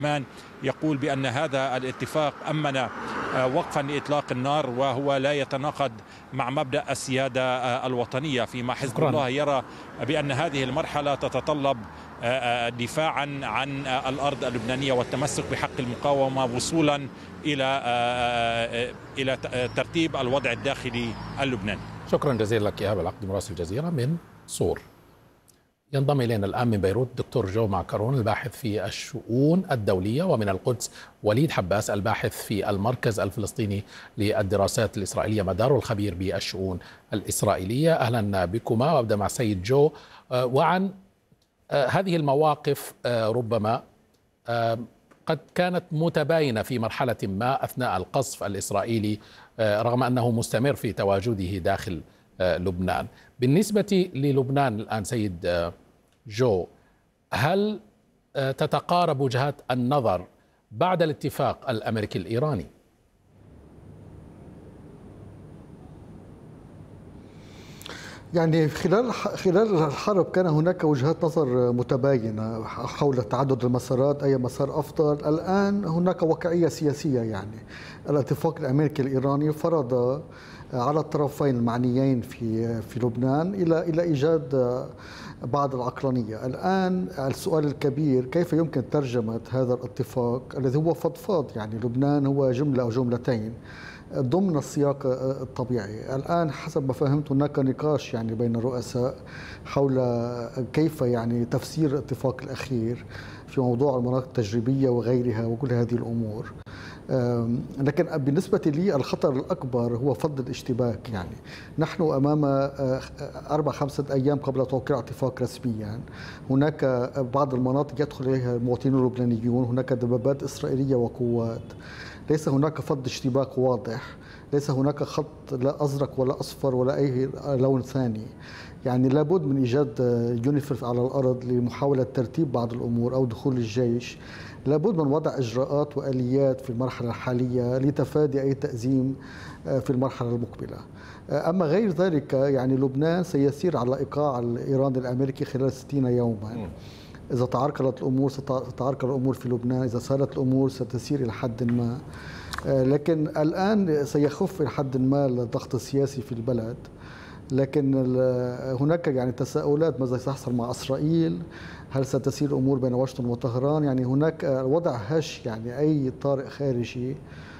العلمان يقول بأن هذا الاتفاق أمن وقفا لإطلاق النار، وهو لا يتناقض مع مبدأ السيادة الوطنية، فيما حزب الله يرى بأن هذه المرحلة تتطلب دفاعا عن الأرض اللبنانية والتمسك بحق المقاومة وصولا إلى ترتيب الوضع الداخلي اللبناني. شكرا جزيلا لك إيهاب العقدي مراسل الجزيرة من صور. ينضم إلينا الآن من بيروت دكتور جو معكرون الباحث في الشؤون الدولية، ومن القدس وليد حباس الباحث في المركز الفلسطيني للدراسات الإسرائيلية مدار الخبير بالشؤون الإسرائيلية. أهلا بكما، وأبدأ مع سيد جو وعن هذه المواقف ربما قد كانت متباينة في مرحلة ما أثناء القصف الإسرائيلي رغم أنه مستمر في تواجده داخل لبنان. بالنسبة للبنان الآن سيد جو، هل تتقارب وجهات النظر بعد الاتفاق الأمريكي الإيراني؟ يعني خلال الحرب كان هناك وجهات نظر متباينة حول تعدد المسارات، أي مسار أفضل. الآن هناك واقعية سياسية، يعني الاتفاق الأمريكي الإيراني فرض على الطرفين المعنيين في لبنان إلى إيجاد بعض العقلانية. الآن السؤال الكبير كيف يمكن ترجمة هذا الاتفاق الذي هو فضفاض، يعني لبنان هو جملة أو جملتين ضمن السياق الطبيعي. الآن حسب ما فهمت هناك نقاش يعني بين الرؤساء حول كيف يعني تفسير الاتفاق الأخير في موضوع المناطق التجريبية وغيرها وكل هذه الأمور. لكن بالنسبة لي الخطر الأكبر هو فض الاشتباك. يعني نحن أمام 4-5 أيام قبل توقيع اتفاق رسميا، هناك بعض المناطق يدخل إليها المواطنين اللبنانيون، هناك دبابات إسرائيلية وقوات، ليس هناك فض اشتباك واضح، ليس هناك خط لا أزرق ولا أصفر ولا أي لون ثاني. يعني لابد من إيجاد يونيفيل على الأرض لمحاولة ترتيب بعض الأمور أو دخول الجيش. لابد من وضع إجراءات وآليات في المرحلة الحالية لتفادي أي تأزيم في المرحلة المقبلة. أما غير ذلك يعني لبنان سيسير على إيقاع الإيراني الأمريكي خلال 60 يوما. إذا تعرقلت الأمور ستتعرقل الأمور في لبنان، إذا سارت الأمور ستسير إلى حد ما. لكن الآن سيخف إلى حد ما الضغط السياسي في البلد. لكن هناك يعني تساؤلات ماذا سيحصل مع إسرائيل، هل ستسير الأمور بين واشنطن وطهران. يعني هناك وضع هش، يعني أي طارئ خارجي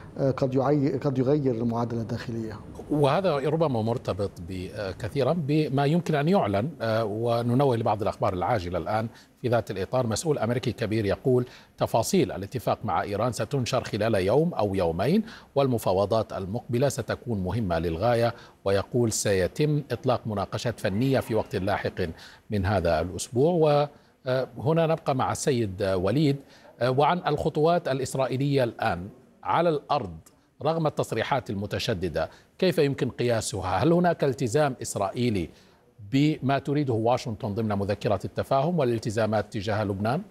قد يغير المعادلة الداخلية. وهذا ربما مرتبط كثيرا بما يمكن أن يعلن، وننوه لبعض الأخبار العاجلة الآن في ذات الإطار. مسؤول أمريكي كبير يقول تفاصيل الاتفاق مع إيران ستنشر خلال يوم أو يومين، والمفاوضات المقبلة ستكون مهمة للغاية، ويقول سيتم إطلاق مناقشات فنية في وقت لاحق من هذا الأسبوع. وهنا نبقى مع السيد وليد وعن الخطوات الإسرائيلية الآن على الأرض رغم التصريحات المتشددة، كيف يمكن قياسها؟ هل هناك التزام إسرائيلي بما تريده واشنطن ضمن مذكرة التفاهم والالتزامات تجاه لبنان؟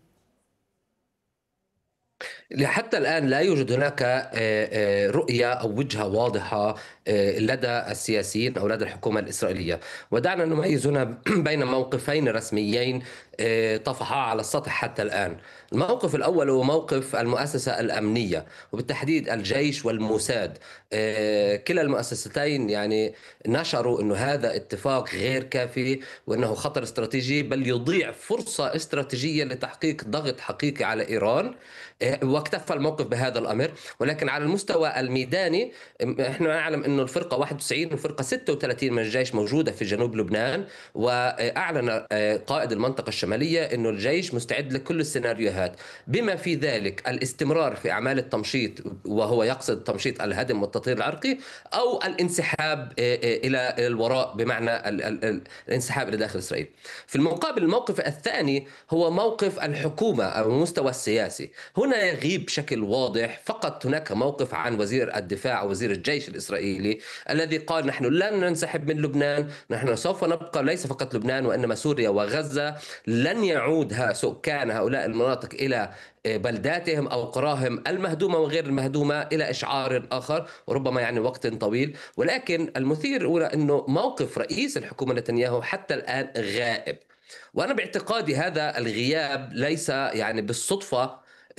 حتى الآن لا يوجد هناك رؤية أو وجهة واضحة لدى السياسيين أو لدى الحكومة الإسرائيلية. ودعنا نميز هنا بين موقفين رسميين طفحا على السطح حتى الآن. الموقف الأول هو موقف المؤسسة الأمنية، وبالتحديد الجيش والموساد. كلا المؤسستين يعني نشروا أنه هذا اتفاق غير كافي، وأنه خطر استراتيجي، بل يضيع فرصة استراتيجية لتحقيق ضغط حقيقي على إيران، واكتفى الموقف بهذا الأمر. ولكن على المستوى الميداني احنا نعلم أنه الفرقة 91 والفرقة 36 من الجيش موجودة في جنوب لبنان، وأعلن قائد المنطقة الشمالية أنه الجيش مستعد لكل السيناريوهات، بما في ذلك الاستمرار في أعمال التمشيط، وهو يقصد تمشيط الهدم والتطهير العرقي، أو الانسحاب إلى الوراء، بمعنى الانسحاب إلى داخل إسرائيل. في المقابل الموقف الثاني هو موقف الحكومة أو المستوى السياسي. هنا يغيب بشكل واضح. فقط هناك موقف عن وزير الدفاع أو وزير الجيش الإسرائيلي الذي قال نحن لن ننسحب من لبنان، نحن سوف نبقى، ليس فقط لبنان وإنما سوريا وغزة، لن يعود سكان هؤلاء المناطق إلى بلداتهم أو قراهم المهدومة وغير المهدومة إلى إشعار آخر، وربما يعني وقت طويل. ولكن المثير هو أنه موقف رئيس الحكومة نتنياهو حتى الآن غائب. وأنا باعتقادي هذا الغياب ليس يعني بالصدفة